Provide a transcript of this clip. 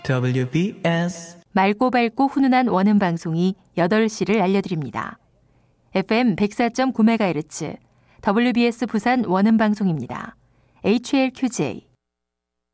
WBS 맑고 밝고 훈훈한 원음 방송이 8시를 알려드립니다. FM 104.9MHz WBS 부산 원음 방송입니다. HLQJ